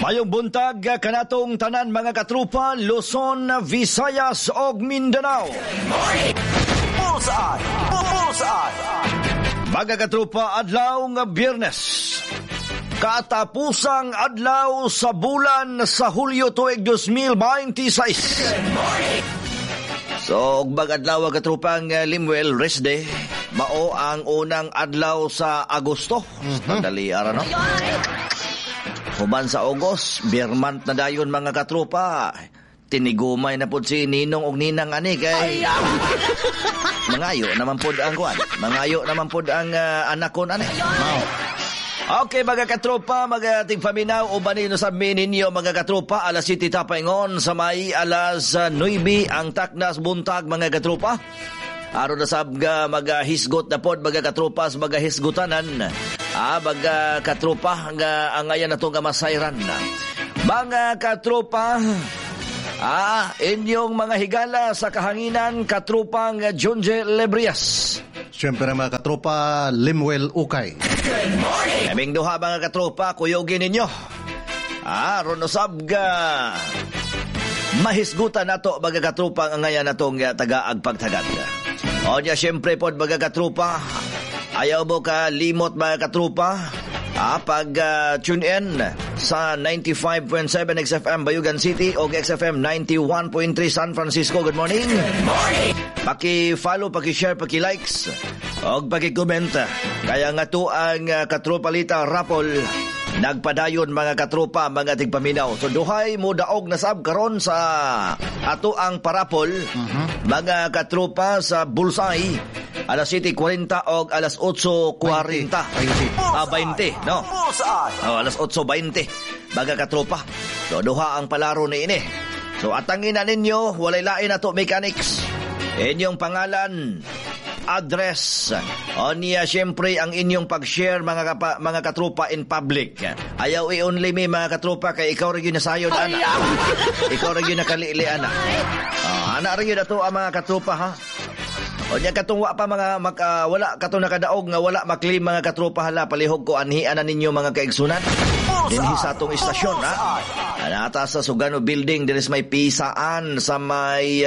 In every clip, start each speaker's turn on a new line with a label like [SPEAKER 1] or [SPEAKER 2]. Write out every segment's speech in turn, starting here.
[SPEAKER 1] Mayong buntag kanatong tanan mga katrupa, Luzon, Visayas ug Mindanao.
[SPEAKER 2] Bullseye! Bullseye!
[SPEAKER 1] Mga katrupa, adlaw nga Biyernes. Katapusang adlaw sa bulan sa Hulyo tuig 2026. So, magadlaw katropang Limuel, rest day. Mao ang unang adlaw sa Agosto. Madali ara, no? Human sa August, Biyermant na dayon mga katropa. Tinigumay na pod si Ninong og Ninang ani kay mangayo naman pod ang kuan. Mangayo naman pod ang anakon ani. Okay mga katropa, mga tigpaminaw o banino sa ninyo mga katropa, alas 7 tapaingon sa may alas 9 ang taknas buntag mga katropa. Aron na sab nga magahisgot na pod mga katropa sa magahisgutanan. Mga katropa nga angayan na to nga masayran. Mga katropa, inyong mga higala sa kahanginan, katropang Jonje Lebrias.
[SPEAKER 3] Siyempre mga katropa, Limuel Ukay.
[SPEAKER 1] Kaming duha mga katropa, kuyogin ninyo. Ronosab ga mahisgutan nato mga katropa ang ngayon natong taga-agpagtagad. O niya siyempre po mga katropa, ayaw mo ka limot mga katropa. Pag tune in sa 95.7 XFM Bayugan City o XFM 91.3 San Francisco. Good morning. Good morning. Paki-follow, paki-share, paki-likes o paki-comment. Kaya nga to ang katropalita rapol nagpadayon mga katropa, mga tigpaminaw. So duhay mo daog na sab karon sa ato ang parapol mga katropa sa Bullseye. Alas 7:40 o alas 8:40. 20, no? Alas 8:20. Baga katropa. So, duha ang palaro ni ini. So, atangin na ninyo, walay lain na to mechanics. Inyong pangalan, address, o niya siyempre ang inyong pag-share mga katropa in public. Ayaw i-only me mga katropa kay ikaw rin yun nasayod, ana. Ikaw rin yun nakalilian, ana. Ana rin yun na to ang mga katropa, ha? O niya katungwa pa mga wala katong nakadaog nga wala maklim mga katropa hala palihog ko anhian na ninyo mga kaigsunan dinhi sa atong istasyon ha anata sa Sugano Building dinis may pisaan sa may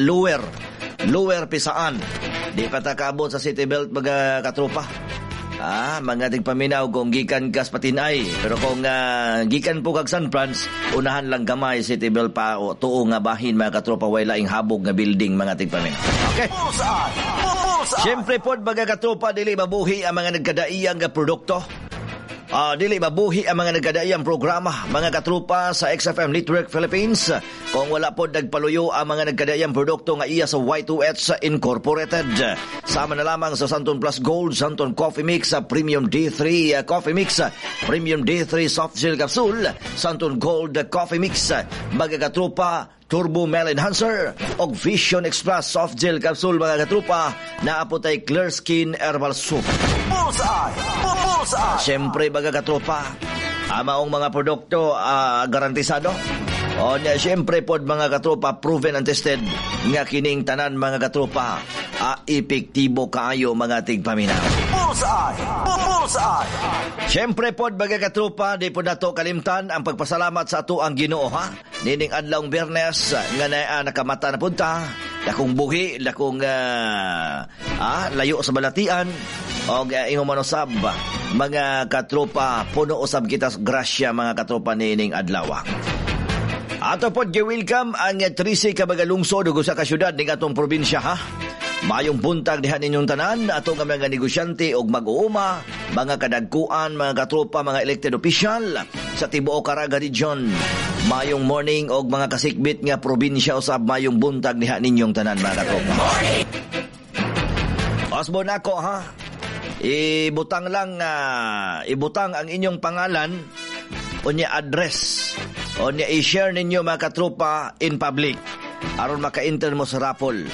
[SPEAKER 1] lower pisaan di pa ta kaabot sa City Belt mga katropa. Mga tigpaminaw kung gikan kas Patinay pero kung gikan po kag San Franz unahan lang gamay City Belt pa o tuo nga bahin mga katropa way laing habog nga building mga tigpaminaw. Okay. Siyempre po mga katropa dili mabuhi ang mga nagkadaiyang nga produkto. Dili mabuhi ang mga nagkadaiyang programa mga katropa sa XFM Network Philippines kung wala po nagpaluyo ang mga nagkadaiyang produkto nga iya sa Y2H Incorporated. Sama na lamang sa Santon Plus Gold, Santon Coffee Mix, Premium D3 Coffee Mix, Premium D3 Soft Gel Capsule, Santon Gold Coffee Mix, mga katropa Turbo Mel Enhancer o Vision Express Soft Gel Capsule mga katrupa na apotay Clear Skin Herbal Soup. Bullseye! Bullseye! Siyempre mga katrupa, maong mga produkto garantisado. O niya siyempre pod mga katrupa proven and tested nga kining tanan mga katrupa epektibo kaayo mga tigpaminaw. Bullseye! Bullseye! Siyempre pod mga katrupa di po nato kalimtan ang pagpasalamat sa ato ang Ginoo ha. Nining adlawng Biyernes nga nakamata na punta lakong buhi lakong layo sa balatian o ingon manosab mga katrupa puno usab kita grasya mga katrupa nining adlaw. Ato pod gi-welcome ang 13 ka mga lungsod ug usa ka syudad ning atong probinsya ha. Mayong buntag diha ninyong tanan atong mga negosyante og mag-uuma, mga kadagkuan, mga katropa, mga elected official sa tibuok Caraga Region. Mayong morning og mga kasikbit nga probinsya usab mayong buntag diha ninyong tanan mga katropa. Osbo nako ha. Ibutang ang inyong pangalan o niya address o niya i-share ninyo mga katropa in public aron maka-enter mo sa raffle.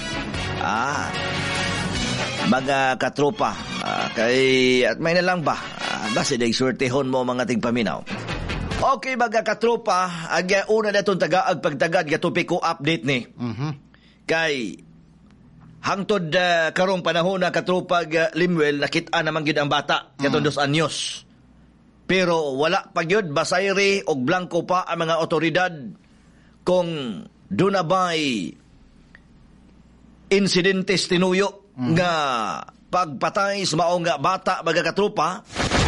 [SPEAKER 1] Mga katropa kay at may na lang ba basta day swertehon mo mga tigpaminaw. Okay mga katropa, ang una na itong tagaag pagtagad gatupik ko update ni kay hangtod karong panahon na katropa Limuel nakita naman gid ang bata katong 2 anyos Pero wala pa gyud basayri og blanco pa ang mga otoridad kung doon na ba'y insidentes tinuyo nga pagpatay sa maong nga bata mga katrupa.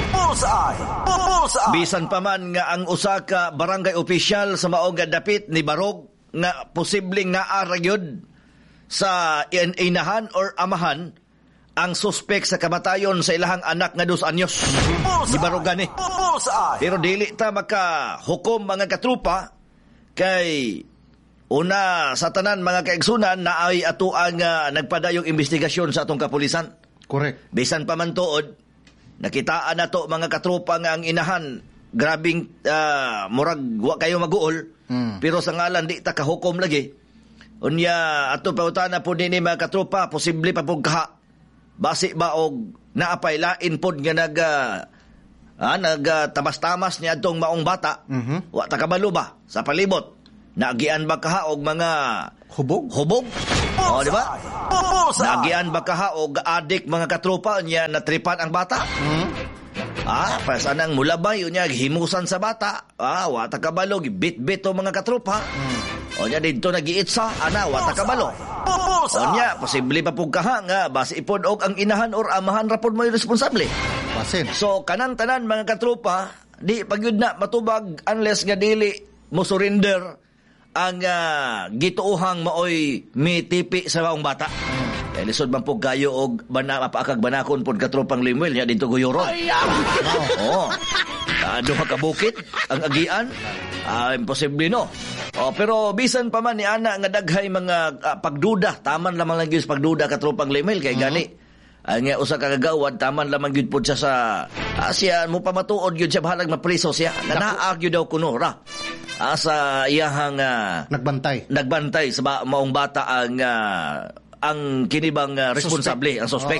[SPEAKER 1] Bisan pa man nga ang usa ka barangay opisyal sa maong nga dapit ni Barog nga posibleng naara gyud sa inahan or amahan ang suspek sa kamatayon sa ilahang anak nga 2 anyos. Di Barog gani. Pero dili ta makahukom mga katrupa kay una sa tanan mga kaigsunan na ay ato ang nagpadayong investigasyon sa atong kapulisan.
[SPEAKER 3] Correct.
[SPEAKER 1] Bisan pa man tuod, nakitaan na to mga katrupa nga ang inahan, grabing murag wa kayo maguol, pero sa ngalan di ta kahukom lagi. Unya ato pautana po nini mga katrupa, posible pa po kaha. Basi ba og naapay lain pod nga nagtamas-tamas niya atong maong bata. Wa ta kabalo ba sa palibot? Nagian ba kaha og mga
[SPEAKER 3] Hubog?
[SPEAKER 1] O, di ba? Nagian ba kaha og adik mga katropa niya natripan ang bata? Pasan ang mulabay niya himusan sa bata. Wa ta kabalo bit-bit o mga katropa. O niya dito nagiitsa, wa ta kabalo. O niya posible pa pug kaha nga basi ipod og ang inahan or amahan rapod mo responsable.
[SPEAKER 3] Basin.
[SPEAKER 1] So kanang tanan mga katropa, di pagyud na matubag unless nga dili mo surrender ang gituuhang maoy mitipi sa maong bata. Kaya lisod man po kayo og mapaakag banakon po katropang Limuel niya dito Guyoro. Duha ka bukit ang agian. Imposible no. Pero bisan pa man ni ana nga daghay mga pagduda, taman lamang lang gyud pagduda katropang Limuel kay gani. Ang usa ka kagawad taman lamang gyud pod siya siya mo pa matuod gyud siya bahalag mapriso siya. Nanaag gyud daw kuno ra. Sa iyahang nagbantay sa maong bata ang kinibang responsable, ang suspect.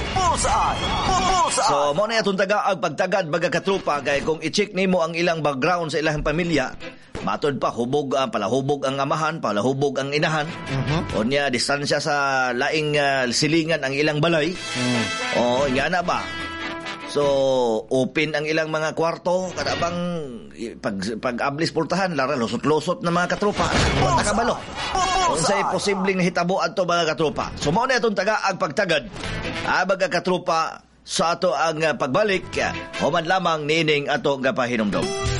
[SPEAKER 1] So mo na atong tagaag pagtagad baga katrupa kay kung i-check nimo ang ilang background sa ilang pamilya, matod pa hubog palahubog ang amahan, palahubog ang inahan. O niya distansya sa laing silingan ang ilang balay. Yan na ba? So, open ang ilang mga kwarto, kadabang pag-ablis portahan, lara lusot-lusot na mga katropa. Wala kabalo. Kung sa'y posibleng hitabo ato mga katropa. So, muna itong taga-ag pagtagad, mga katropa, sa ato ang pagbalik, human lamang nining ato nga pahinumdom.